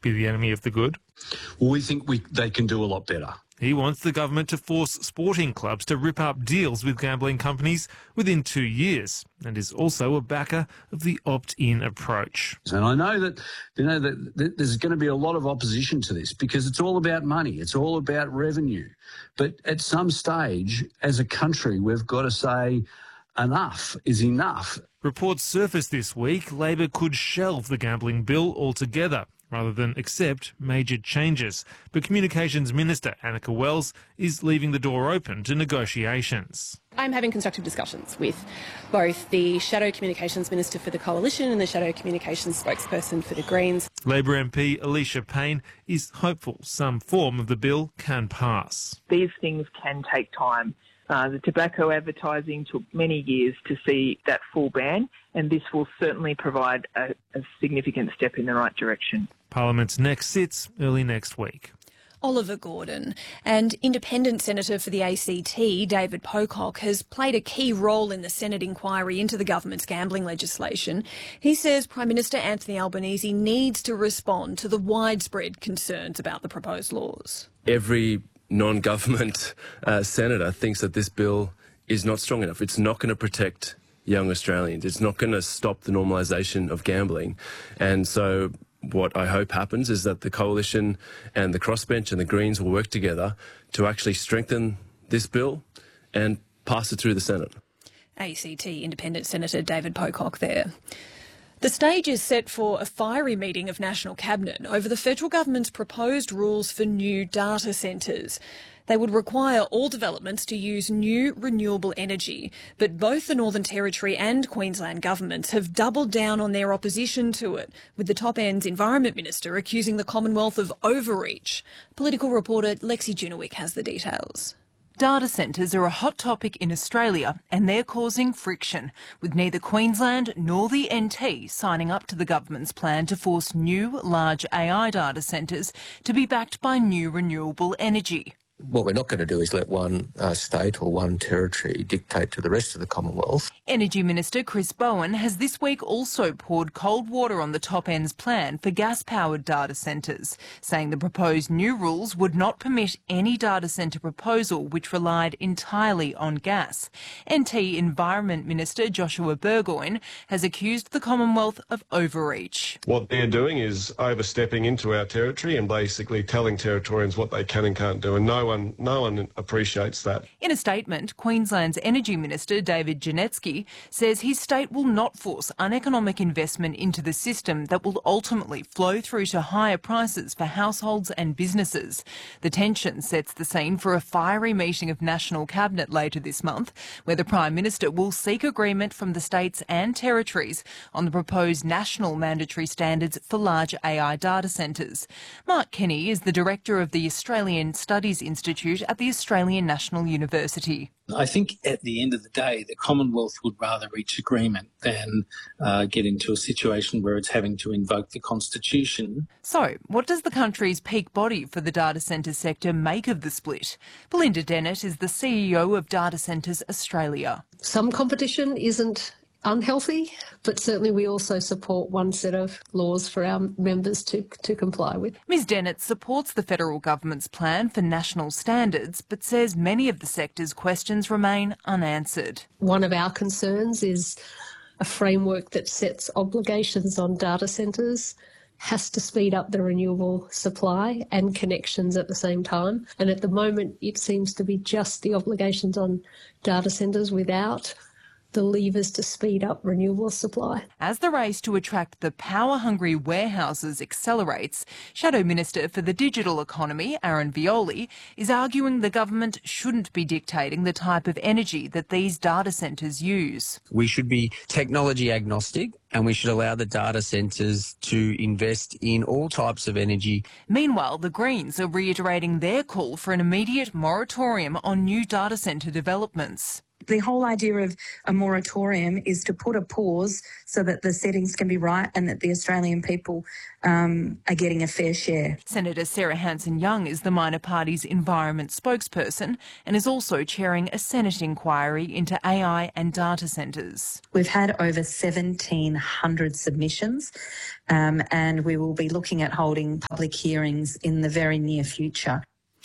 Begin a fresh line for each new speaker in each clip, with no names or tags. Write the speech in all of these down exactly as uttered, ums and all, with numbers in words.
be the enemy of the good?
Well, we think we, they can do a lot better.
He wants the government to force sporting clubs to rip up deals with gambling companies within two years and is also a backer of the opt-in approach.
And I know that, you know, that, that there's going to be a lot of opposition to this because it's all about money. It's all about revenue. But at some stage, as a country, we've got to say enough is enough.
Reports surfaced this week Labor could shelve the gambling bill altogether, rather than accept major changes. But Communications Minister Annika Wells is leaving the door open to negotiations.
I'm having constructive discussions with both the Shadow Communications Minister for the Coalition and the Shadow Communications spokesperson for the Greens.
Labor M P Alicia Payne is hopeful some form of the bill can pass.
These things can take time. Uh, the tobacco advertising took many years to see that full ban, and this will certainly provide a, a significant step in the right direction.
Parliament's next sits early next week.
Oliver Gordon and Independent Senator for the A C T, David Pocock, has played a key role in the Senate inquiry into the government's gambling legislation. He says Prime Minister Anthony Albanese needs to respond to the widespread concerns about the proposed laws.
Every non-government uh, senator thinks that this bill is not strong enough. It's not going to protect young Australians. It's not going to stop the normalisation of gambling. And so what I hope happens is that the Coalition and the Crossbench and the Greens will work together to actually strengthen this bill and pass it through the Senate.
A C T Independent Senator David Pocock there. The stage is set for a fiery meeting of National Cabinet over the federal government's proposed rules for new data centres. They would require all developments to use new renewable energy, but both the Northern Territory and Queensland governments have doubled down on their opposition to it, with the top end's Environment Minister accusing the Commonwealth of overreach. Political reporter Lexi Junowick has the details.
Data centres are a hot topic in Australia and they're causing friction, with neither Queensland nor the N T signing up to the government's plan to force new large A I data centres to be backed by new renewable energy.
What we're not going to do is let one uh, state or one territory dictate to the rest of the Commonwealth.
Energy Minister Chris Bowen has this week also poured cold water on the top end's plan for gas-powered data centres, saying the proposed new rules would not permit any data centre proposal which relied entirely on gas. N T Environment Minister Joshua Burgoyne has accused the Commonwealth of overreach.
What they're doing is overstepping into our territory and basically telling Territorians what they can and can't do, and no one, no one appreciates that.
In a statement, Queensland's Energy Minister David Janetsky says his state will not force uneconomic investment into the system that will ultimately flow through to higher prices for households and businesses. The tension sets the scene for a fiery meeting of National Cabinet later this month, where the Prime Minister will seek agreement from the states and territories on the proposed national mandatory standards for large A I data centres. Mark Kenny is the Director of the Australian Studies Institute at the Australian National University.
I think at the end of the day, the Commonwealth would rather reach agreement than uh, get into a situation where it's having to invoke the Constitution.
So, what does the country's peak body for the data centre sector make of the split? Belinda Dennett is the C E O of Data Centres Australia.
Some competition isn't unhealthy, but certainly we also support one set of laws for our members to, to comply with.
Ms Dennett supports the federal government's plan for national standards, but says many of the sector's questions remain unanswered.
One of our concerns is a framework that sets obligations on data centres has to speed up the renewable supply and connections at the same time. And at the moment, it seems to be just the obligations on data centres without the levers to speed up renewable supply.
As the race to attract the power-hungry warehouses accelerates, Shadow Minister for the Digital Economy, Aaron Violi, is arguing the government shouldn't be dictating the type of energy that these data centres use.
We should be technology agnostic and we should allow the data centres to invest in all types of energy.
Meanwhile, the Greens are reiterating their call for an immediate moratorium on new data centre developments.
The whole idea of a moratorium is to put a pause so that the settings can be right and that the Australian people um, are getting a fair share.
Senator Sarah Hanson-Young is the minor party's environment spokesperson and is also chairing a Senate inquiry into A I and data centres.
We've had over seventeen hundred submissions um, and we will be looking at holding public hearings in the very near future.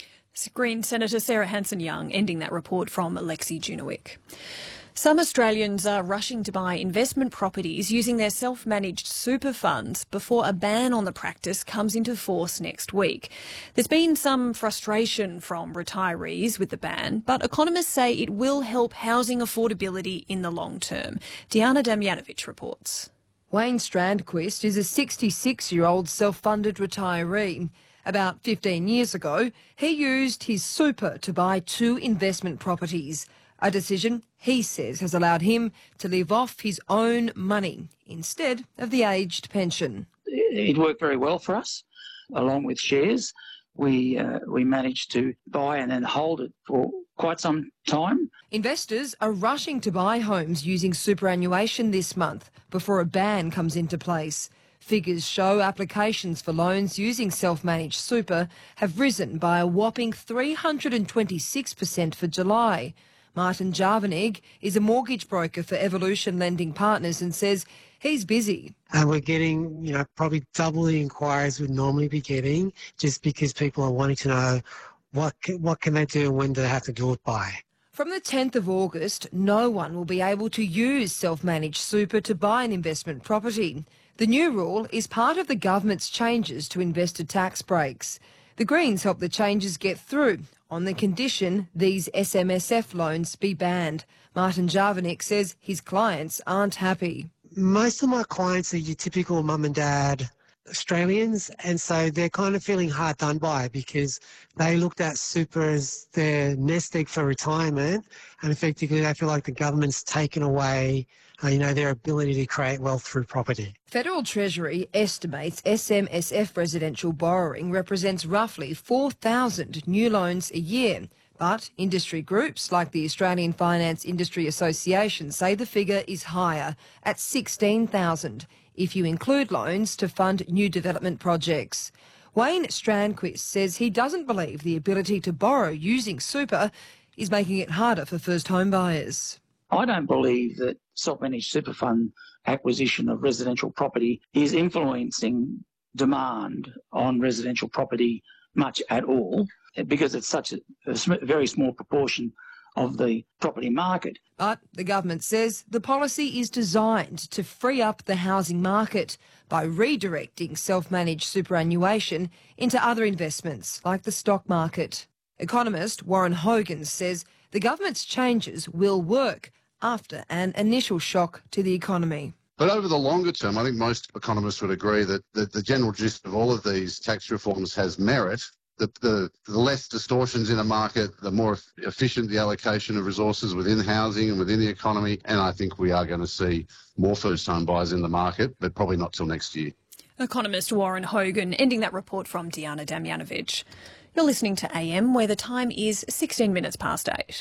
Green Senator Sarah Hanson-Young ending that report from Alexi Junowick. Some Australians are rushing to buy investment properties using their self-managed super funds before a ban on the practice comes into force next week. There's been some frustration from retirees with the ban, but economists say it will help housing affordability in the long term. Diana Damjanovic reports.
Wayne Strandquist is a sixty-six-year-old self-funded retiree. About fifteen years ago, he used his super to buy two investment properties, a decision he says has allowed him to live off his own money instead of the aged pension.
It worked very well for us. Along with shares, we uh, we managed to buy and then hold it for quite some time.
Investors are rushing to buy homes using superannuation this month before a ban comes into place. Figures show applications for loans using self-managed super have risen by a whopping three hundred twenty-six percent for July. Martin Jarvenig is a mortgage broker for Evolution Lending Partners and says he's busy.
And we're getting, you know, probably double the inquiries we'd normally be getting just because people are wanting to know what can, what can they do and when do they have to do it by.
From the tenth of August, no one will be able to use self-managed super to buy an investment property. The new rule is part of the government's changes to investor tax breaks. The Greens hope the changes get through on the condition these S M S F loans be banned. Martin Jarvenik says his clients aren't happy.
Most of my clients are your typical mum and dad Australians, and so they're kind of feeling hard done by because they looked at super as their nest egg for retirement, and effectively they feel like the government's taken away Uh, you know, their ability to create wealth through property.
Federal Treasury estimates S M S F residential borrowing represents roughly four thousand new loans a year. But industry groups like the Australian Finance Industry Association say the figure is higher, at sixteen thousand, if you include loans to fund new development projects. Wayne Strandquist says he doesn't believe the ability to borrow using super is making it harder for first home buyers.
I don't believe that self-managed super fund acquisition of residential property is influencing demand on residential property much at all, because it's such a, a very small proportion of the property market.
But the government says the policy is designed to free up the housing market by redirecting self-managed superannuation into other investments like the stock market. Economist Warren Hogan says the government's changes will work after an initial shock to the economy.
But over the longer term, I think most economists would agree that, that the general gist of all of these tax reforms has merit. The, the, the less distortions in a market, the more efficient the allocation of resources within housing and within the economy. And I think we are going to see more first-home buyers in the market, but probably not till next year.
Economist Warren Hogan ending that report from Diana Damjanovic. You're listening to A M, where the time is sixteen minutes past eight.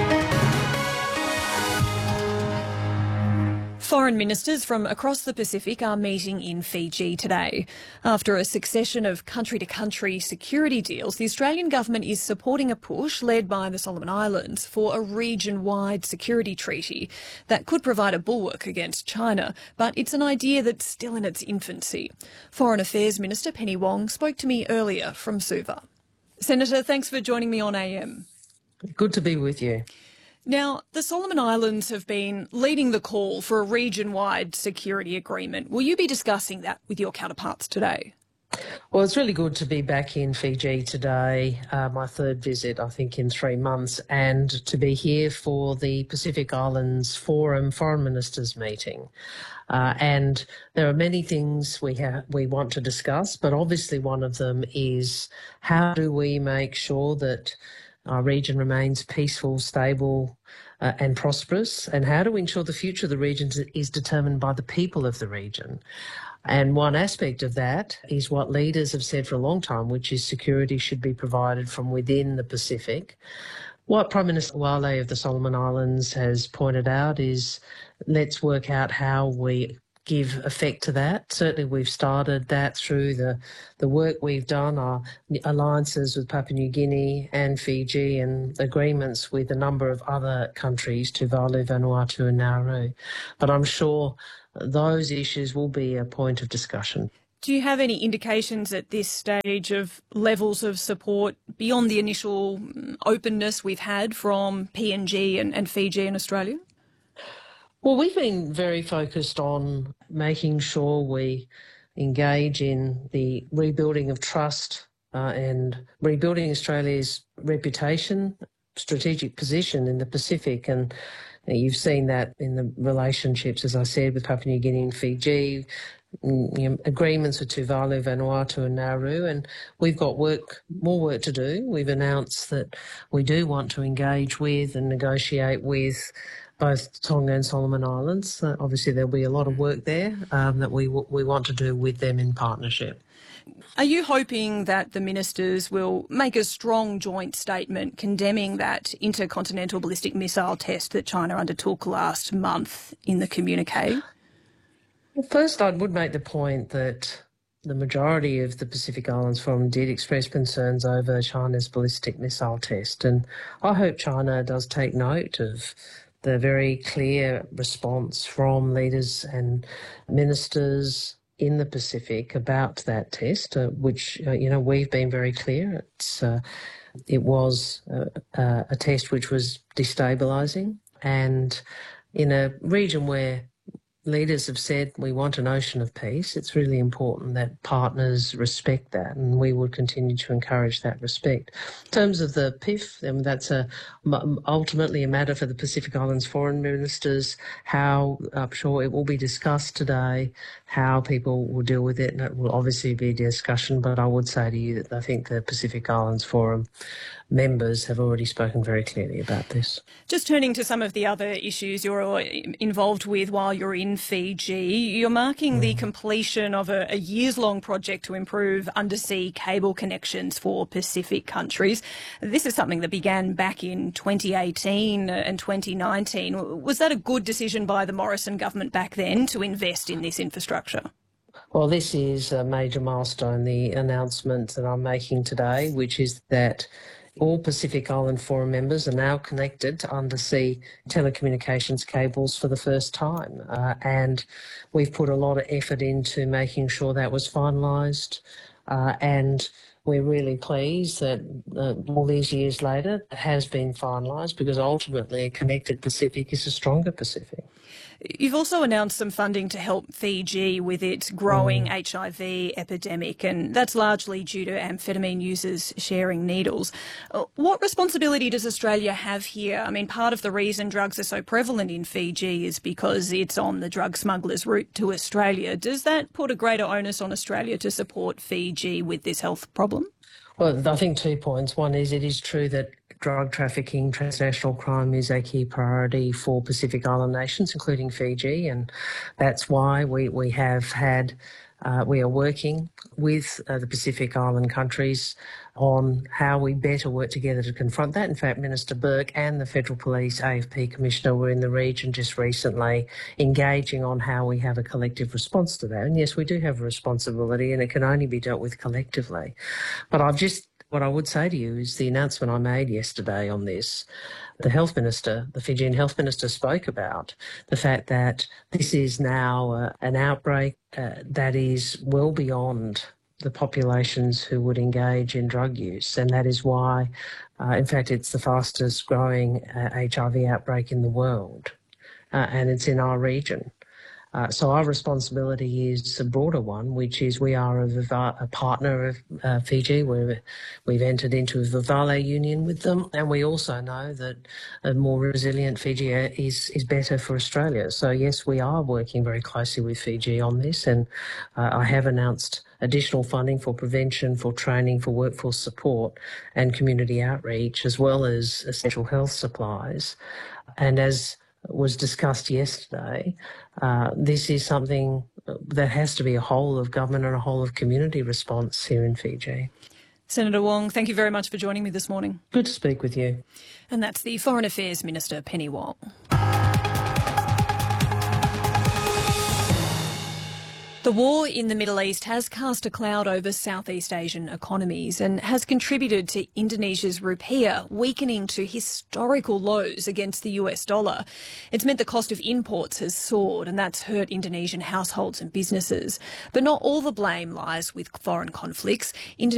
Foreign ministers from across the Pacific are meeting in Fiji today. After a succession of country-to-country security deals, the Australian government is supporting a push led by the Solomon Islands for a region-wide security treaty that could provide a bulwark against China, but it's an idea that's still in its infancy. Foreign Affairs Minister Penny Wong spoke to me earlier from Suva. Senator, thanks for joining me on A M.
Good to be with you.
Now, the Solomon Islands have been leading the call for a region-wide security agreement. Will you be discussing that with your counterparts today?
Well, it's really good to be back in Fiji today, uh, my third visit, I think, in three months, and to be here for the Pacific Islands Forum Foreign Ministers meeting. Uh, and there are many things we ha- we want to discuss, but obviously one of them is how do we make sure that our region remains peaceful, stable uh, and prosperous, and how do we ensure the future of the region is determined by the people of the region? And one aspect of that is what leaders have said for a long time, which is security should be provided from within the Pacific. What Prime Minister Wale of the Solomon Islands has pointed out is let's work out how we give effect to that. Certainly we've started that through the, the work we've done, our alliances with Papua New Guinea and Fiji and agreements with a number of other countries, Tuvalu, Vanuatu and Nauru. But I'm sure those issues will be a point of discussion.
Do you have any indications at this stage of levels of support beyond the initial openness we've had from P N G and, and Fiji and Australia?
Well, we've been very focused on making sure we engage in the rebuilding of trust uh, and rebuilding Australia's reputation, strategic position in the Pacific. And you've seen that in the relationships, as I said, with Papua New Guinea and Fiji, you know, agreements with Tuvalu, Vanuatu and Nauru, and we've got work, more work to do. We've announced that we do want to engage with and negotiate with both Tonga and Solomon Islands. Uh, obviously, there'll be a lot of work there um, that we we want to do with them in partnership.
Are you hoping that the ministers will make a strong joint statement condemning that intercontinental ballistic missile test that China undertook last month in the communique?
Well, first, I would make the point that the majority of the Pacific Islands Forum did express concerns over China's ballistic missile test, and I hope China does take note of the very clear response from leaders and ministers in the Pacific about that test, uh, which, uh, you know, we've been very clear. It's, uh, it was uh, uh, a test which was destabilising, and in a region where leaders have said we want an ocean of peace, it's really important that partners respect that, and we will continue to encourage that respect. In terms of the P I F, um, that's a, ultimately a matter for the Pacific Islands foreign ministers, how, I'm sure it will be discussed today, how people will deal with it, and it will obviously be a discussion, but I would say to you that I think the Pacific Islands Forum members have already spoken very clearly about this.
Just turning to some of the other issues you're involved with while you're in Fiji, you're marking mm. the completion of a, a years-long project to improve undersea cable connections for Pacific countries. This is something that began back in twenty eighteen and twenty nineteen. Was that a good decision by the Morrison government back then to invest in this infrastructure?
Well, this is a major milestone, the announcement that I'm making today, which is that all Pacific Island Forum members are now connected to undersea telecommunications cables for the first time. Uh, and we've put a lot of effort into making sure that was finalised. Uh, and we're really pleased that uh, all these years later it has been finalised, because ultimately a connected Pacific is a stronger Pacific.
You've also announced some funding to help Fiji with its growing mm. H I V epidemic, and that's largely due to amphetamine users sharing needles. What responsibility does Australia have here? I mean, part of the reason drugs are so prevalent in Fiji is because it's on the drug smugglers' route to Australia. Does that put a greater onus on Australia to support Fiji with this health problem?
Well, I think two points. One is it is true that drug trafficking, transnational crime is a key priority for Pacific Island nations, including Fiji, and that's why we, we have had, uh, we are working with uh, the Pacific Island countries on how we better work together to confront that. In fact, Minister Burke and the Federal Police A F P Commissioner were in the region just recently engaging on how we have a collective response to that. And yes, we do have a responsibility, and it can only be dealt with collectively. But I've just What I would say to you is the announcement I made yesterday on this, the health minister, the Fijian health minister spoke about the fact that this is now uh, an outbreak uh, that is well beyond the populations who would engage in drug use. And that is why, uh, in fact, it's the fastest growing uh, H I V outbreak in the world, uh, and it's in our region. Uh, so our responsibility is a broader one, which is we are a, a partner of uh, Fiji. We're, we've entered into a Vivale union with them, and we also know that a more resilient Fiji is, is better for Australia. So yes, we are working very closely with Fiji on this, and uh, I have announced additional funding for prevention, for training, for workforce support and community outreach, as well as essential health supplies. And as was discussed yesterday, uh, this is something that has to be a whole of government and a whole of community response here in Fiji.
Senator Wong, thank you very much for joining me this morning.
Good to speak with you.
And that's the Foreign Affairs Minister, Penny Wong. The war in the Middle East has cast a cloud over Southeast Asian economies and has contributed to Indonesia's rupiah weakening to historical lows against the U S dollar. It's meant the cost of imports has soared, and that's hurt Indonesian households and businesses. But not all the blame lies with foreign conflicts.